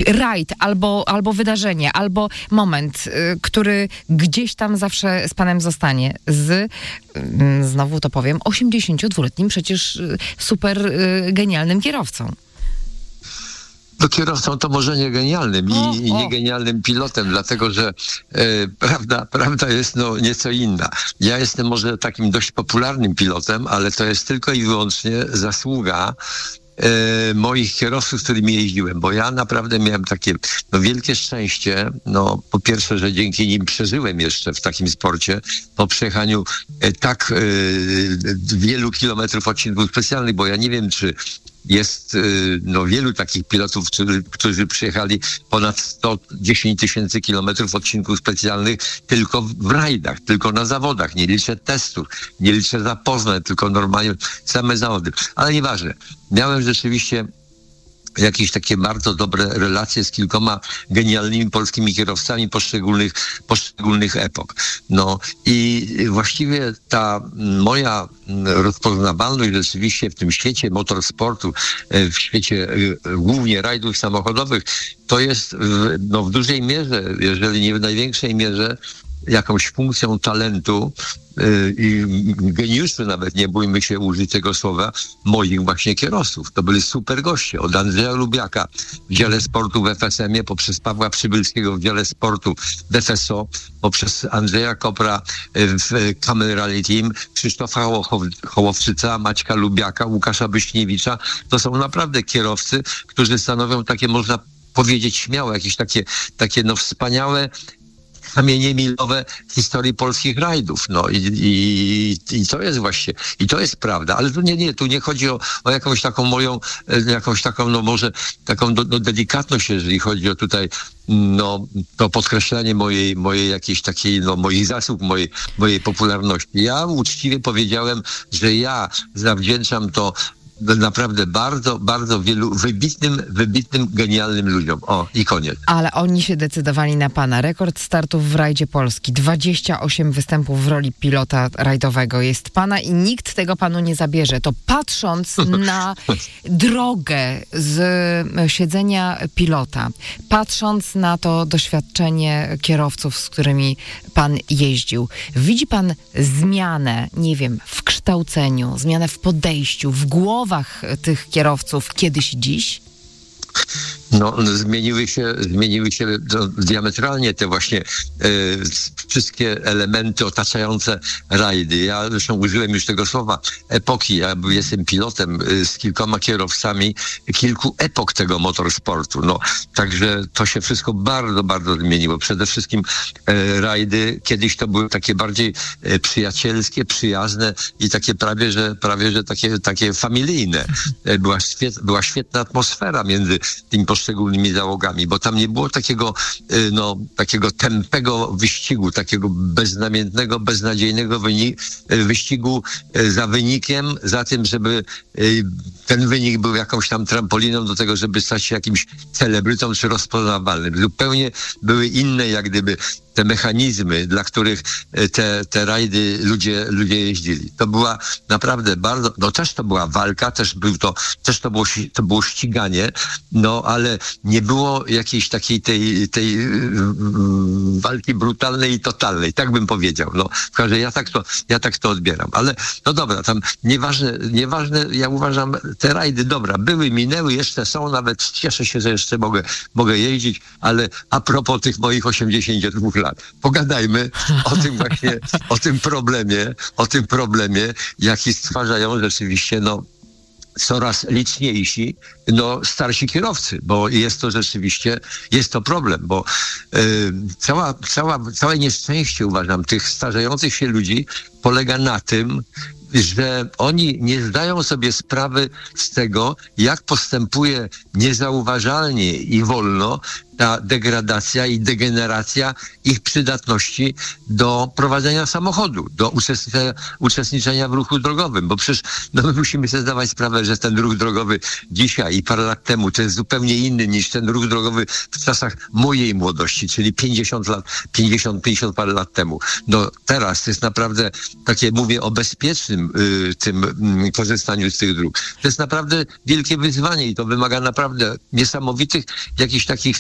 rajd, albo wydarzenie, albo moment, który gdzieś tam zawsze z panem zostanie. Znowu to powiem, 82-letnim przecież super genialnym kierowcą. No kierowcą to może nie genialnym i nie genialnym pilotem, dlatego że prawda jest nieco inna. Ja jestem może takim dość popularnym pilotem, ale to jest tylko i wyłącznie zasługa moich kierowców, z którymi jeździłem, bo ja naprawdę miałem takie wielkie szczęście, po pierwsze, że dzięki nim przeżyłem jeszcze w takim sporcie, po przejechaniu tak wielu kilometrów odcinków specjalnych, bo ja nie wiem, czy jest wielu takich pilotów, którzy przyjechali ponad 110 000 kilometrów odcinków specjalnych tylko w rajdach, tylko na zawodach. Nie liczę testów, nie liczę zapoznań, tylko normalnie same zawody. Ale nieważne. Miałem rzeczywiście jakieś takie bardzo dobre relacje z kilkoma genialnymi polskimi kierowcami poszczególnych epok. I właściwie ta moja rozpoznawalność rzeczywiście w tym świecie motorsportu, w świecie głównie rajdów samochodowych, to jest w dużej mierze, jeżeli nie w największej mierze, jakąś funkcją talentu i geniuszu, nawet nie bójmy się użyć tego słowa, moich właśnie kierowców. To byli super goście. Od Andrzeja Lubiaka w dziale sportu w FSM-ie, poprzez Pawła Przybylskiego w dziale sportu w FSO, poprzez Andrzeja Kopra w Camel Rally Team, Krzysztofa Hołowczyca, Maćka Lubiaka, Łukasza Byśniewicza. To są naprawdę kierowcy, którzy stanowią takie, można powiedzieć śmiało, jakieś takie wspaniałe kamienie milowe historii polskich rajdów. I to jest właśnie, i to jest prawda. Ale tu nie chodzi o jakąś taką moją, może taką delikatność, jeżeli chodzi o tutaj, to podkreślanie mojej jakiejś takiej, moich zasług, mojej popularności. Ja uczciwie powiedziałem, że ja zawdzięczam to naprawdę bardzo, bardzo wielu wybitnym, genialnym ludziom. I koniec. Ale oni się decydowali na pana. Rekord startów w rajdzie Polski. 28 występów w roli pilota rajdowego jest pana i nikt tego panu nie zabierze. To patrząc na drogę z siedzenia pilota, patrząc na to doświadczenie kierowców, z którymi pan jeździł, widzi pan zmianę, nie wiem, w kształceniu, zmianę w podejściu, w głowach tych kierowców kiedyś i dziś? Zmieniły się diametralnie te właśnie wszystkie elementy otaczające rajdy. Ja zresztą użyłem już tego słowa epoki. Ja jestem pilotem z kilkoma kierowcami kilku epok tego motorsportu. Także to się wszystko bardzo, bardzo zmieniło. Przede wszystkim rajdy kiedyś to były takie bardziej przyjacielskie, przyjazne i takie prawie że takie familijne. Była świetna atmosfera między tymi poszczególnymi załogami, bo tam nie było takiego tępego wyścigu, takiego beznamiętnego, beznadziejnego wyścigu za wynikiem, za tym, żeby ten wynik był jakąś tam trampoliną do tego, żeby stać się jakimś celebrytą czy rozpoznawalnym. Zupełnie były inne jak gdyby te mechanizmy, dla których te rajdy ludzie jeździli. To była naprawdę bardzo, też to była walka, też to było ściganie, ale nie było jakiejś takiej tej walki brutalnej i totalnej, tak bym powiedział. W każdym razie ja tak to odbieram. Ale dobra, tam nieważne, ja uważam, te rajdy, dobra, były, minęły, jeszcze są, nawet cieszę się, że jeszcze mogę jeździć, ale a propos tych moich 82 lat, pogadajmy o tym właśnie, o tym problemie, jaki stwarzają rzeczywiście, coraz liczniejsi, starsi kierowcy, bo jest to rzeczywiście, jest to problem, bo całe nieszczęście, uważam, tych starzejących się ludzi polega na tym, że oni nie zdają sobie sprawy z tego, jak postępuje niezauważalnie i wolno ta degradacja i degeneracja ich przydatności do prowadzenia samochodu, do uczestniczenia w ruchu drogowym, bo przecież my musimy sobie zdawać sprawę, że ten ruch drogowy dzisiaj i parę lat temu to jest zupełnie inny niż ten ruch drogowy w czasach mojej młodości, czyli 50 parę lat temu. Teraz to jest naprawdę takie, mówię o bezpiecznym tym korzystaniu z tych dróg. To jest naprawdę wielkie wyzwanie i to wymaga naprawdę niesamowitych jakichś takich